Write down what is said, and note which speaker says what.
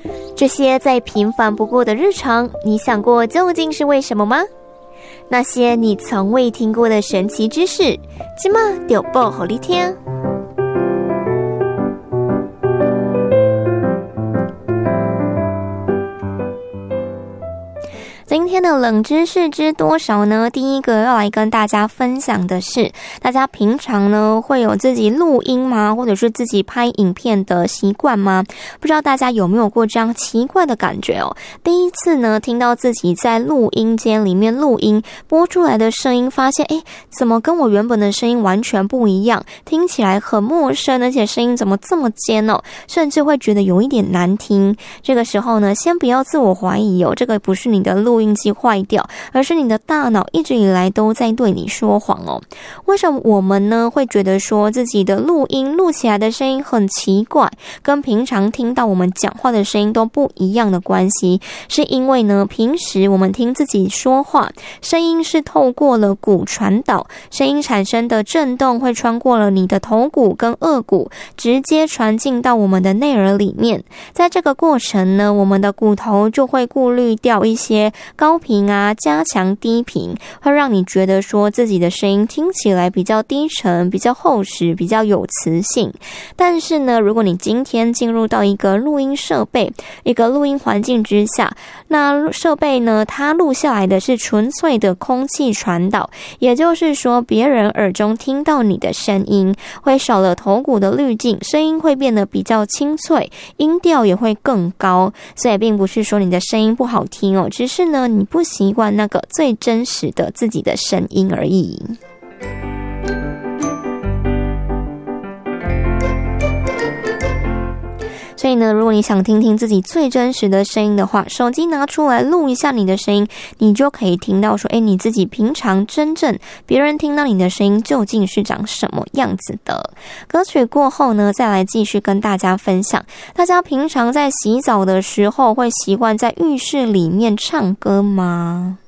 Speaker 1: 这些再平凡不过的日常，你想过究竟是为什么吗？那些你从未听过的神奇知识，今晚就报给你听。今天的冷知识知多少呢？第一个要来跟大家分享的是，大家平常呢会有自己录音吗？或者是自己拍影片的习惯吗？不知道大家有没有过这样奇怪的感觉哦？第一次呢听到自己在录音间里面录音，播出来的声音，发现怎么跟我原本的声音完全不一样，听起来很陌生，而且声音怎么这么尖哦，甚至会觉得有一点难听。这个时候呢，先不要自我怀疑哦，这个不是你的录音机坏掉，而是你的大脑一直以来都在对你说谎哦。为什么我们呢会觉得说自己的录音录起来的声音很奇怪，跟平常听到我们讲话的声音都不一样的关系？是因为呢，平时我们听自己说话，声音是透过了骨传导，声音产生的震动会穿过了你的头骨跟颚骨，直接传进到我们的内耳里面。在这个过程呢，我们的骨头就会过滤掉一些高频啊，加强低频，会让你觉得说自己的声音听起来比较低沉，比较厚实，比较有磁性。但是呢，如果你今天进入到一个录音设备，一个录音环境之下，那设备呢，它录下来的是纯粹的空气传导，也就是说别人耳中听到你的声音会少了头骨的滤镜，声音会变得比较清脆，音调也会更高。所以并不是说你的声音不好听哦，只是呢你不习惯那个最真实的自己的声音而已。所以呢，如果你想听听自己最真实的声音的话，手机拿出来录一下你的声音，你就可以听到说你自己平常真正别人听到你的声音究竟是长什么样子的。歌曲过后呢，再来继续跟大家分享，大家平常在洗澡的时候会习惯在浴室里面唱歌吗？